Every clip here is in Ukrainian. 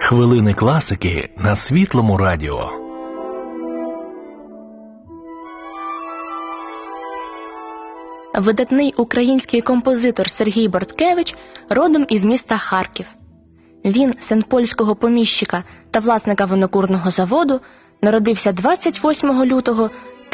Хвилини класики на Світлому радіо. Видатний український композитор Сергій Борткевич родом із міста Харків. Він, син польського поміщика та власника винокурного заводу, народився 28 лютого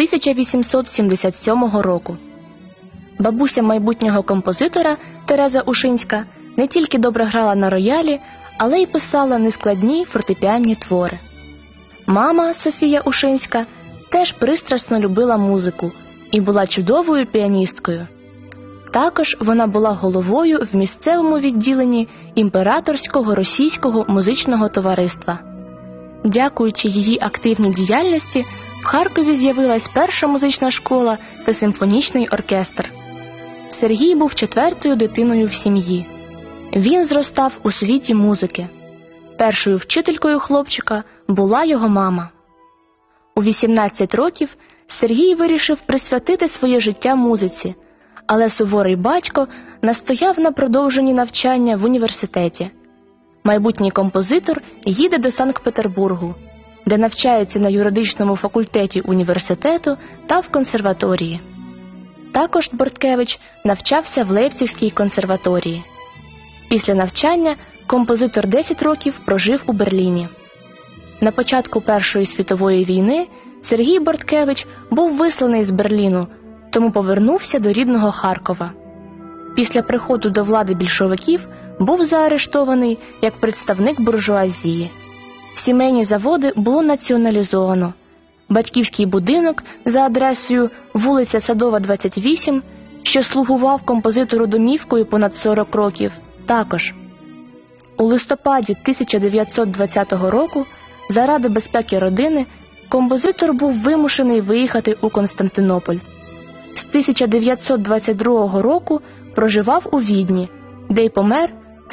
1877 року. Бабуся майбутнього композитора Тереза Ушинська не тільки добре грала на роялі, але й писала нескладні фортепіанні твори. Мама Софія Ушинська теж пристрасно любила музику і була чудовою піаністкою. Також вона була головою в місцевому відділенні Імператорського російського музичного товариства. Дякуючи її активній діяльності, в Харкові з'явилась перша музична школа та симфонічний оркестр. Сергій був четвертою дитиною в сім'ї. Він зростав у світі музики. Першою вчителькою хлопчика була його мама. У 18 років Сергій вирішив присвятити своє життя музиці, але суворий батько настояв на продовженні навчання в університеті. Майбутній композитор їде до Санкт-Петербургу, де навчається на юридичному факультеті університету та в консерваторії. Також Борткевич навчався в Лейпцигській консерваторії. Після навчання композитор 10 років прожив у Берліні. На початку Першої світової війни Сергій Борткевич був висланий з Берліну, тому повернувся до рідного Харкова. Після приходу до влади більшовиків був заарештований як представник буржуазії. Сімейні заводи було націоналізовано. Батьківський будинок за адресою вулиця Садова, 28, що слугував композитору домівкою понад 40 років, також. У листопаді 1920 року, заради безпеки родини, композитор був вимушений виїхати у Константинополь. З 1922 року проживав у Відні, де й помер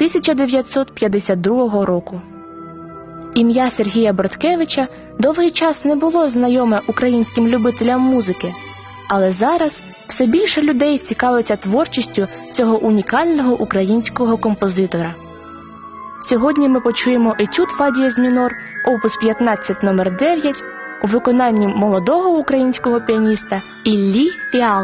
1952 року. Ім'я Сергія Борткевича довгий час не було знайоме українським любителям музики, але зараз все більше людей цікавиться творчістю цього унікального українського композитора. Сьогодні ми почуємо етюд фа дієз мінор, опус 15 номер 9, у виконанні молодого українського піаніста Іллі Фіалки.